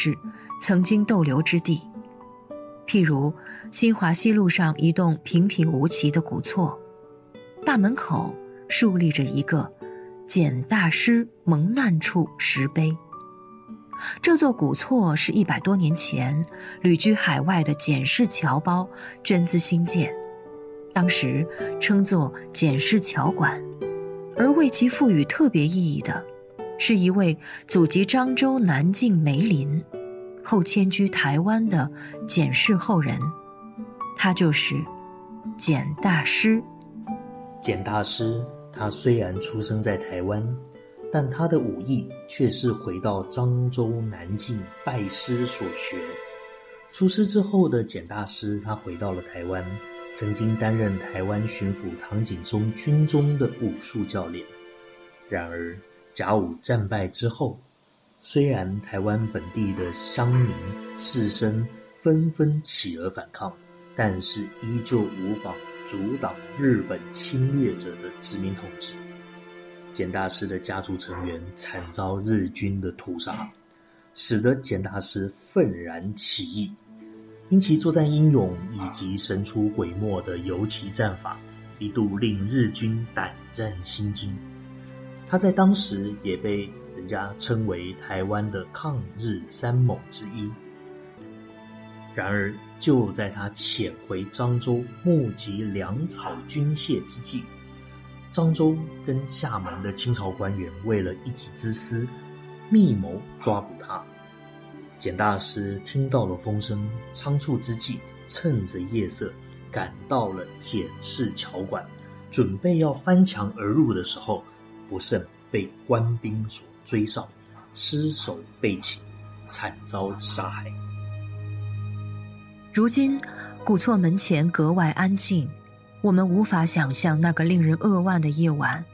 士曾经逗留之地。譬如新华西路上一栋平平无奇的古厝，大门口竖立着一个简大师蒙难处石碑。这座古厝是100多年前旅居海外的简氏侨胞捐资兴建，当时称作简氏侨馆，而为其赋予特别意义的是一位祖籍漳州南靖梅林，后迁居台湾的简氏后人，他就是简大师。 简大师他虽然出生在台湾，但他的武艺却是回到漳州南靖拜师所学。出师之后的简大师，他回到了台湾，曾经担任台湾巡抚唐景崧军中的武术教练。然而甲午战败之后，虽然台湾本地的乡民士绅纷纷起而反抗，但是依旧无法阻挡日本侵略者的殖民统治。简大师的家族成员惨遭日军的屠杀，使得简大师愤然起义。因其作战英勇以及神出鬼没的游骑战法，一度令日军胆战心惊。他在当时也被人家称为台湾的抗日三猛之一。然而就在他潜回漳州募集粮草军械之际，漳州跟厦门的清朝官员为了一己之私，密谋抓捕他。简大师听到了风声，仓促之际，趁着夜色赶到了简氏侨馆，准备要翻墙而入的时候，不慎被官兵所追上，失手被擒，惨遭杀害。 如今古厝门前格外安静，我们无法想象那个令人扼腕的夜晚